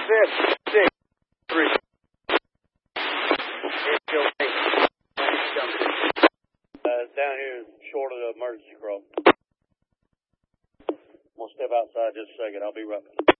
5, 6, 3. Down here short of the emergency cross. I'm going to step outside just a second. I'll be right back.